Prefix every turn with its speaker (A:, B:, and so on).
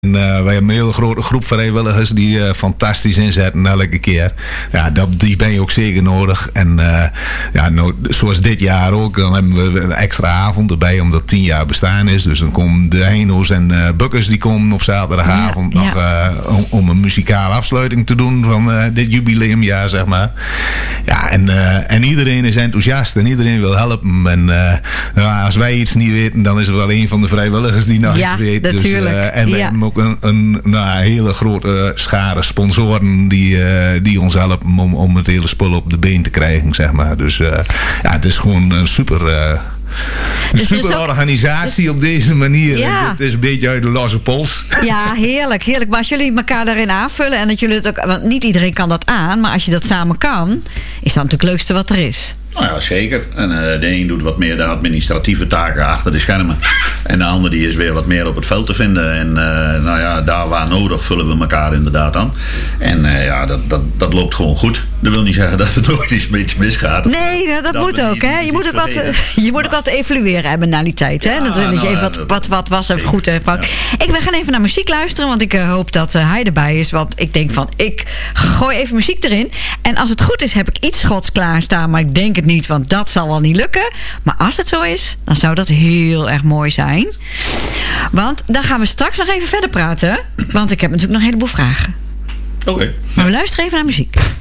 A: En wij hebben een hele grote groep vrijwilligers die fantastisch inzetten elke keer. Ja, die ben je ook zeker nodig. En nou, zoals dit jaar ook, dan hebben we een extra avond erbij omdat het 10 jaar bestaan is. Dus dan komen de Heino's en Bukkers die komen op zaterdagavond nog om een muzikale afsluiting te doen van dit jubileumjaar, zeg maar. Ja, en iedereen is enthousiast en iedereen wil helpen. En als wij iets niet weten, dan is er wel een van de vrijwilligers die nog iets weet.
B: Natuurlijk.
A: Dus, en we hebben ook een hele grote schare sponsoren die ons helpen om het hele spul op de been te krijgen, zeg maar. Dus het is gewoon een super organisatie op deze manier.
B: Ja.
A: Het is een beetje uit de losse pols.
B: Ja, heerlijk, heerlijk. Maar als jullie elkaar daarin aanvullen en dat jullie het ook, want niet iedereen kan dat aan, maar als je dat samen kan, is dat natuurlijk het leukste wat er is.
C: Nou ja, zeker. En de een doet wat meer de administratieve taken achter de schermen. En de ander die is weer wat meer op het veld te vinden. En daar waar nodig vullen we elkaar inderdaad aan. En dat loopt gewoon goed. Dat wil niet zeggen dat er nooit iets misgaat.
B: Nee, dat moet ook. Hè? Je moet ook wat evalueren hebben na die tijd. Hè? Dat je even wat was er goed en fout. Ja. We gaan even naar muziek luisteren. Want ik hoop dat hij erbij is. Want ik denk van, ik gooi even muziek erin. En als het goed is, heb ik iets Schots klaarstaan. Maar ik denk het niet, want dat zal wel niet lukken. Maar als het zo is, dan zou dat heel erg mooi zijn. Want dan gaan we straks nog even verder praten. Want ik heb natuurlijk nog een heleboel vragen.
C: Oké.
B: Maar we luisteren even naar muziek.